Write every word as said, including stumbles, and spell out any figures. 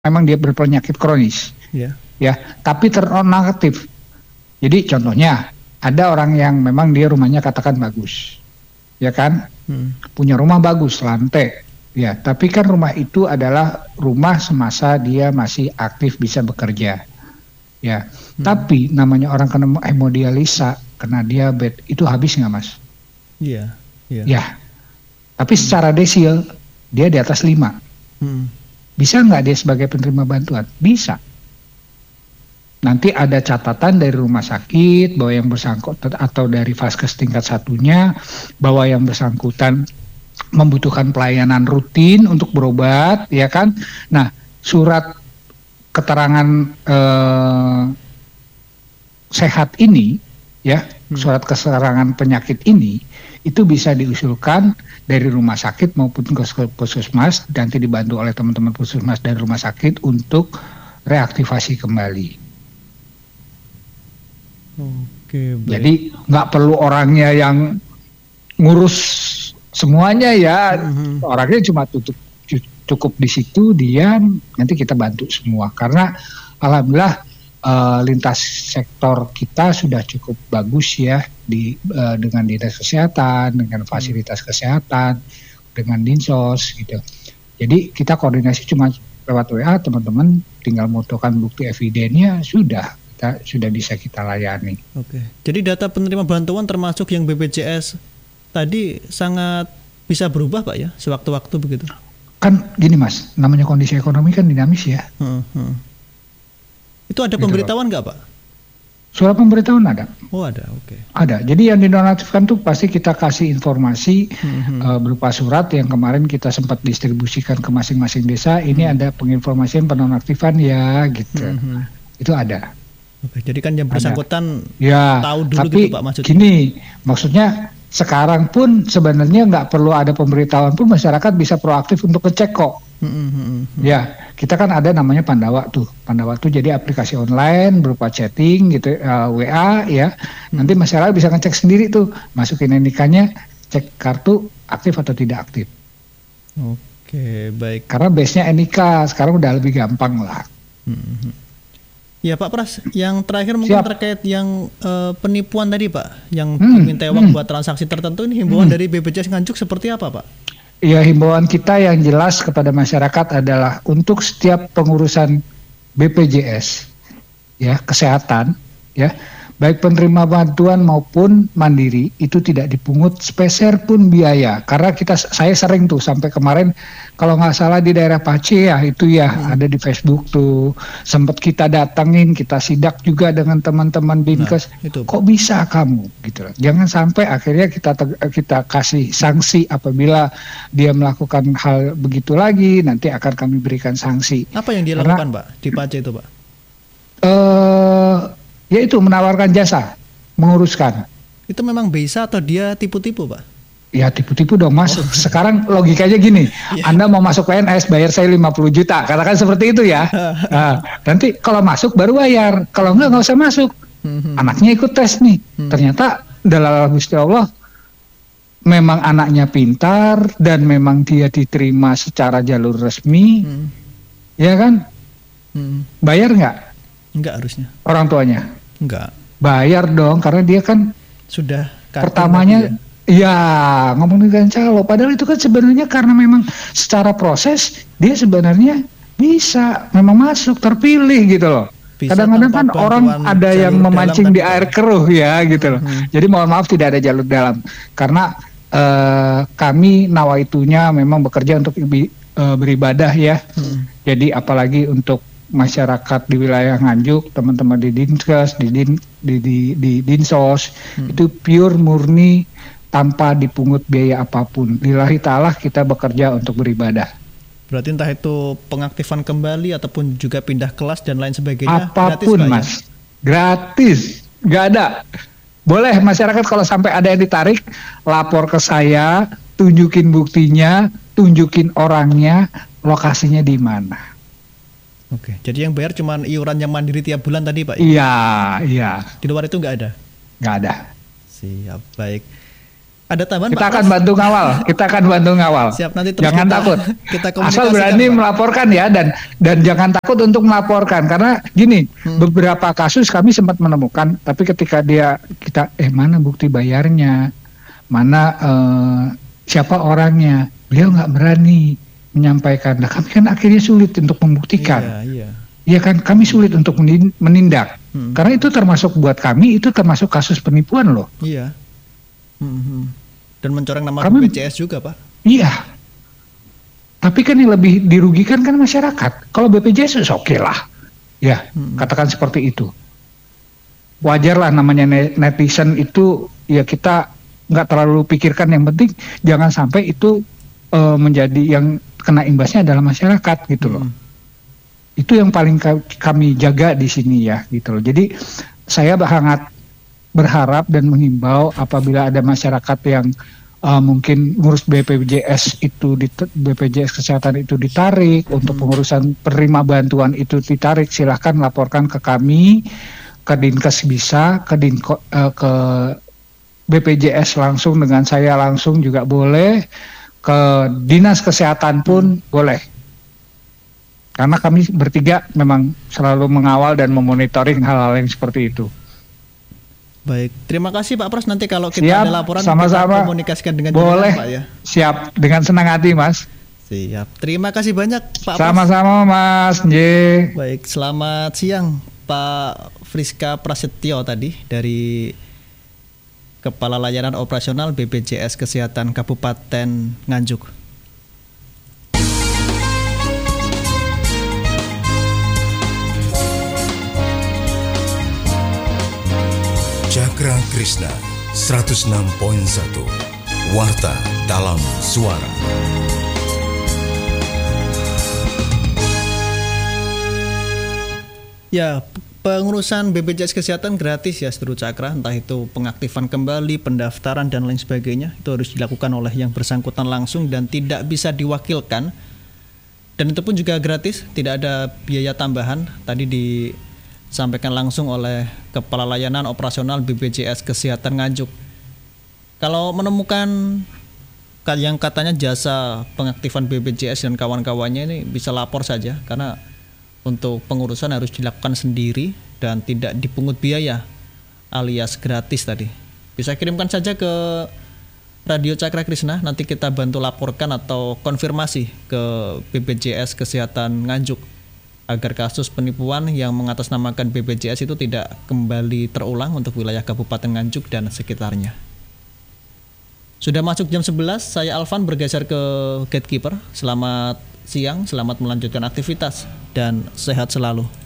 memang dia berpenyakit kronis, yeah. ya, tapi ternonaktif. Jadi contohnya ada orang yang memang dia rumahnya katakan bagus, ya kan, hmm. punya rumah bagus, lantai, ya, tapi kan rumah itu adalah rumah semasa dia masih aktif bisa bekerja, ya, hmm. tapi namanya orang kena hemodialisa, kena diabetes, itu habis nggak mas? Iya. Yeah, yeah. Ya, tapi hmm. secara desil dia di atas lima. Hmm. Bisa nggak dia sebagai penerima bantuan? Bisa. Nanti ada catatan dari rumah sakit bahwa yang bersangkutan atau dari vaskes tingkat satunya bahwa yang bersangkutan membutuhkan pelayanan rutin untuk berobat, ya kan? Nah, surat keterangan eh, sehat ini, ya, hmm. surat keterangan penyakit ini itu bisa diusulkan dari rumah sakit maupun ke puskesmas, nanti dibantu oleh teman-teman puskesmas dan rumah sakit untuk reaktivasi kembali. Oke, baik. Jadi nggak perlu orangnya yang ngurus semuanya ya, mm-hmm. orangnya cuma tutup, cukup di situ diam, nanti kita bantu semua. Karena alhamdulillah uh, lintas sektor kita sudah cukup bagus ya di uh, dengan dinas kesehatan, dengan fasilitas kesehatan, dengan dinsos gitu. Jadi kita koordinasi cuma lewat W A, teman-teman tinggal motokan bukti evidennya, sudah kita sudah bisa kita layani. Oke. Jadi data penerima bantuan termasuk yang B P J S tadi sangat bisa berubah Pak ya sewaktu-waktu begitu. Kan gini Mas, namanya kondisi ekonomi kan dinamis ya. Hmm, hmm. Itu ada gitu pemberitahuan nggak Pak? Surat pemberitahuan ada. Oh ada, oke. Okay. Ada. Jadi yang dinonaktifkan tuh pasti kita kasih informasi hmm. uh, berupa surat yang kemarin kita sempat distribusikan ke masing-masing desa. Ini hmm. ada penginformasian penonaktifan ya, gitu. Hmm. Itu ada. Oke. Jadi kan yang bersangkutan ya, tahu dulu tapi gitu Pak maksudnya. Gini, maksudnya sekarang pun sebenarnya nggak perlu ada pemberitahuan pun masyarakat bisa proaktif untuk ngecek kok. Hmm, hmm, hmm. Ya, kita kan ada namanya Pandawa tuh. Pandawa tuh jadi aplikasi online berupa chatting gitu, uh, W A ya. Hmm. Nanti masyarakat bisa ngecek sendiri tuh, masukin N I K-nya, cek kartu aktif atau tidak aktif. Oke, baik. Karena base-nya N I K sekarang udah lebih gampang lah. Hmm. Ya Pak Pras, yang terakhir mungkin Siap. terkait yang uh, penipuan tadi Pak, yang hmm. diminta uang hmm. buat transaksi tertentu, ini himbauan hmm. dari B P J S Nganjuk seperti apa Pak? Ya, himbauan kita yang jelas kepada masyarakat adalah untuk setiap pengurusan B P J S ya, kesehatan ya, baik penerima bantuan maupun mandiri itu tidak dipungut sepeser pun biaya. Karena kita saya sering tuh sampai kemarin kalau nggak salah di daerah Pace ya itu ya hmm. ada di Facebook tuh sempat kita datangin, kita sidak juga dengan teman-teman Dinkes. Nah, kok bisa kamu gitu. Jangan sampai akhirnya kita kita kasih sanksi apabila dia melakukan hal begitu lagi, nanti akan kami berikan sanksi. Apa yang dia Karena, lakukan Pak di Pace itu Pak? Eh uh, yaitu menawarkan jasa, menguruskan. Itu memang bisa atau dia tipu-tipu Pak? Ya tipu-tipu dong Mas. Oh. Sekarang logikanya gini, yeah. Anda mau masuk P N S bayar saya lima puluh juta, katakan seperti itu ya. Nah, nanti kalau masuk baru bayar, kalau enggak nggak usah masuk. Mm-hmm. Anaknya ikut tes nih, mm. ternyata dalam Gusti Allah memang anaknya pintar dan memang dia diterima secara jalur resmi, mm. ya kan? Mm. Bayar nggak? Enggak harusnya. Orang tuanya? Enggak. Bayar dong, karena dia kan sudah pertamanya ya, ya ngomongin dengan calo. Padahal itu kan sebenarnya karena memang secara proses dia sebenarnya bisa memang masuk terpilih gitu loh. Bisa. Kadang-kadang kan orang ada yang memancing di air keruh ya gitu loh. Hmm. Jadi mohon maaf tidak ada jalur dalam karena uh, kami nawaitunya memang bekerja untuk ibi, uh, beribadah ya. Hmm. Jadi apalagi untuk masyarakat di wilayah Nganjuk, teman-teman di Dinkes, di din, di, di, di Dinsos, hmm. itu pure murni tanpa dipungut biaya apapun. Lillahi ta'ala kita bekerja untuk beribadah. Berarti entah itu pengaktifan kembali ataupun juga pindah kelas dan lain sebagainya. Apapun gratis, Mas, ya? Gratis, nggak ada. Boleh masyarakat kalau sampai ada yang ditarik, lapor ke saya, tunjukin buktinya, tunjukin orangnya, lokasinya di mana. Oke, jadi yang bayar cuma iuran yang mandiri tiap bulan tadi Pak? Iya, iya. Di luar itu nggak ada? Nggak ada. Siap, baik. Ada tambahan Kita Pak akan Pras? bantu ngawal, kita akan bantu ngawal. Siap, nanti terus Jangan kita, takut. Kita Asal berani komunikasikan, Pak. melaporkan ya, dan dan jangan takut untuk melaporkan, karena gini, hmm. beberapa kasus kami sempat menemukan, tapi ketika dia kita eh mana bukti bayarnya, mana eh, siapa orangnya, beliau nggak berani menyampaikan. Nah, kami kan akhirnya sulit untuk membuktikan. Iya, iya. Iya kan, kami sulit untuk menindak, hmm. karena itu termasuk buat kami, itu termasuk kasus penipuan loh. Iya. Hmm. Dan mencoreng nama kami, B P J S juga, Pak. Iya. Tapi kan yang lebih dirugikan kan masyarakat. Kalau B P J S oke okay lah, ya hmm. katakan seperti itu. Wajar lah, namanya netizen itu, ya kita nggak terlalu pikirkan. Yang penting jangan sampai itu uh, menjadi yang kena imbasnya adalah masyarakat gitu loh. Hmm. Itu yang paling kami jaga di sini ya gitu loh. Jadi saya sangat berharap dan menghimbau apabila ada masyarakat yang uh, mungkin ngurus B P J S itu di B P J S kesehatan itu ditarik, hmm. untuk pengurusan penerima bantuan itu ditarik, silahkan laporkan ke kami, ke Dinkes bisa, ke Dinko, uh, ke B P J S langsung dengan saya langsung juga boleh, ke Dinas Kesehatan pun hmm. boleh. Karena kami bertiga memang selalu mengawal dan memonitoring hal-hal yang seperti itu. Baik, terima kasih Pak Pras. Nanti kalau kita siap, ada laporan sama-sama. kita komunikasikan dengan boleh, Pak ya. Siap, dengan senang hati Mas. Siap, terima kasih banyak Pak Pras. Sama-sama Mas. J. Baik, selamat siang Pak Friska Prasetyo tadi dari Kepala Layanan Operasional B P J S Kesehatan Kabupaten Nganjuk. Cakra Krishna seratus enam koma satu Warta dalam Suara. Ya, pengurusan B P J S Kesehatan gratis ya seluruh Cakra, entah itu pengaktifan kembali, pendaftaran dan lain sebagainya, itu harus dilakukan oleh yang bersangkutan langsung dan tidak bisa diwakilkan. Dan itu pun juga gratis, tidak ada biaya tambahan. Tadi disampaikan langsung oleh Kepala Layanan Operasional B P J S Kesehatan Nganjuk. Kalau menemukan yang katanya jasa pengaktifan B P J S dan kawan-kawannya ini bisa lapor saja, karena untuk pengurusan harus dilakukan sendiri dan tidak dipungut biaya alias gratis tadi. Bisa kirimkan saja ke Radio Cakra Krishna, nanti kita bantu laporkan atau konfirmasi ke B P J S Kesehatan Nganjuk agar kasus penipuan yang mengatasnamakan B P J S itu tidak kembali terulang untuk wilayah Kabupaten Nganjuk dan sekitarnya. Sudah masuk jam sebelas, saya Alvan bergeser ke Gatekeeper. Selamat siang, selamat melanjutkan aktivitas dan sehat selalu.